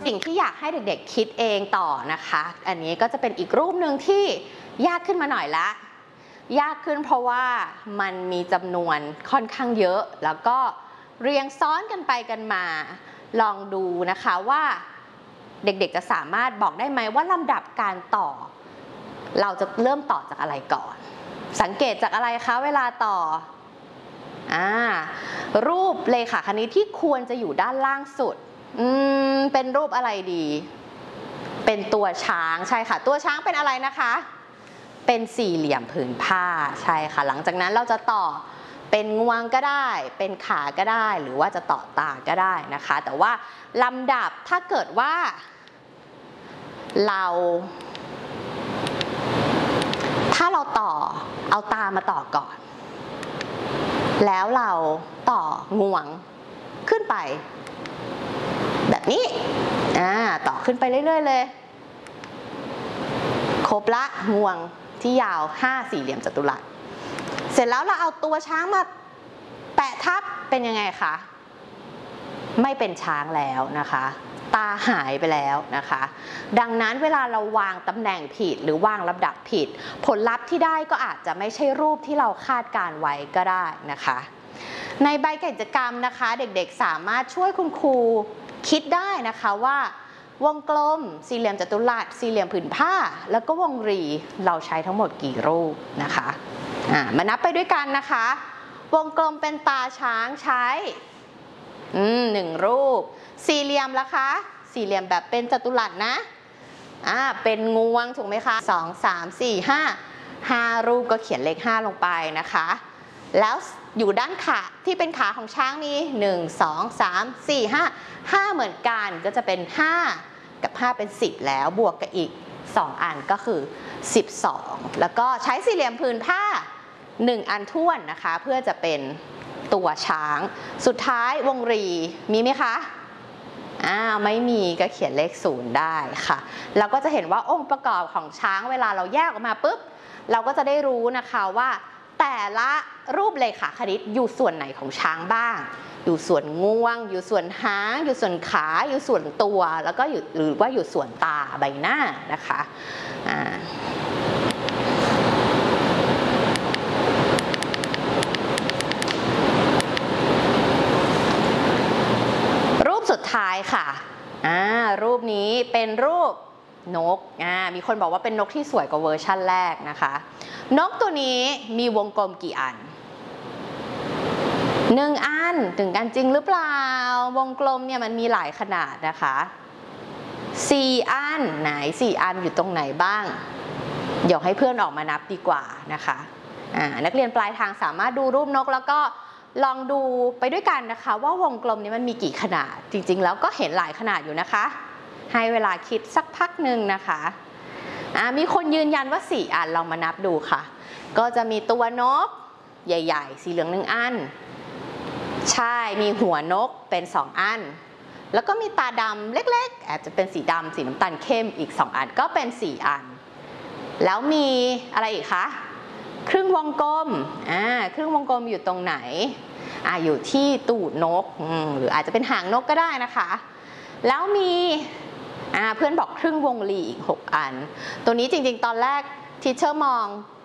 สิ่งที่อยากให้เด็กๆคิดเองต่อนะคะอันนี้ก็จะเป็นอีกรูปหนึ่งที่ยากขึ้นมาหน่อยละยากขึ้นเพราะว่ามันมีจำนวนค่อนข้างเยอะแล้วก็เรียงซ้อนกันไปกันมาลองดูนะคะว่าเด็กๆจะสามารถบอกได้ไหมว่าลำดับการต่อเราจะเริ่มต่อจากอะไรก่อนสังเกตจากอะไรคะเวลาต่อรูปเลขาคณิตที่ควรจะอยู่ด้านล่างสุดเป็นรูปอะไรดีเป็นตัวช้างใช่ค่ะตัวช้างเป็นอะไรนะคะเป็นสี่เหลี่ยมผืนผ้าใช่ค่ะหลังจากนั้นเราจะต่อเป็นงวงก็ได้เป็นขาก็ได้หรือว่าจะต่อตาก็ได้นะคะแต่ว่าลำดับถ้าเกิดว่าถ้าเราต่อเอาตามาต่อก่อนแล้วเราต่องวงขึ้นไปแบบนี้ต่อขึ้นไปเรื่อยๆเลยครบละงวงที่ยาว5สี่เหลี่ยมจัตุรัสเสร็จแล้วเราเอาตัวช้างมาแปะทับเป็นยังไงคะไม่เป็นช้างแล้วนะคะตาหายไปแล้วนะคะดังนั้นเวลาเราวางตำแหน่งผิดหรือวางลำดับผิดผลลัพธ์ที่ได้ก็อาจจะไม่ใช่รูปที่เราคาดการไว้ก็ได้นะคะในใบกิจกรรมนะคะเด็กๆสามารถช่วยคุณครูคิดได้นะคะว่าวงกลมสี่เหลี่ยมจัตุรัสสี่เหลี่ยมผืนผ้าแล้วก็วงรีเราใช้ทั้งหมดกี่รูปนะคะมานับไปด้วยกันนะคะวงกลมเป็นตาช้างใช้1รูปสี่เหลี่ยมล่ะคะสี่เหลี่ยมแบบเป็นจัตุรัสนะเป็นงวงถูกไหมคะ2 3 4 5รูปก็เขียนเลข5ลงไปนะคะแล้วอยู่ด้านขาที่เป็นขาของช้างมี1 2 3 4 5เหมือนกันก็จะเป็น5กับ5เป็น10แล้วบวกกับอีก2อันก็คือ12แล้วก็ใช้สี่เหลี่ยมผืนผ้า1อันท้วนนะคะเพื่อจะเป็นตัวช้างสุดท้ายวงรีมีไหมคะไม่มีก็เขียนเลข0ได้ค่ะเราก็จะเห็นว่าองค์ประกอบของช้างเวลาเราแยกออกมาปุ๊บเราก็จะได้รู้นะคะว่าแต่ละรูปเลขาคณิตอยู่ส่วนไหนของช้างบ้างอยู่ส่วนงวงอยู่ส่วนหางอยู่ส่วนขาอยู่ส่วนตัวแล้วก็หรือว่าอยู่ส่วนตาใบหน้านะคะสุดท้ายค่ะรูปนี้เป็นรูปนกมีคนบอกว่าเป็นนกที่สวยกว่าเวอร์ชั่นแรกนะคะนกตัวนี้มีวงกลมกี่อัน1อันถึงกันจริงหรือเปล่าวงกลมเนี่ยมันมีหลายขนาดนะคะ4อันไหน4อันอยู่ตรงไหนบ้างเดี๋ยวให้เพื่อนออกมานับดีกว่านะคะนักเรียนปลายทางสามารถดูรูปนกแล้วก็ลองดูไปด้วยกันนะคะว่าวงกลมนี้มันมีกี่ขนาดจริงๆแล้วก็เห็นหลายขนาดอยู่นะคะให้เวลาคิดสักพักหนึ่งนะคะมีคนยืนยันว่า4อันลองมานับดูค่ะก็จะมีตัวนกใหญ่ๆสีเหลือง1อันใช่มีหัวนกเป็น2อันแล้วก็มีตาดำเล็กๆอาจจะเป็นสีดำสีน้ำตาลเข้มอีก2อันก็เป็น4อันแล้วมีอะไรอีกคะครึ่งวงกลมครึ่งวงกลมอยู่ตรงไหนอยู่ที่ตูดนกหรืออาจจะเป็นหางนกก็ได้นะคะแล้วมีเพื่อนบอกครึ่งวงรีอีก6อันตัวนี้จริงๆตอนแรกทีเชอร์มอง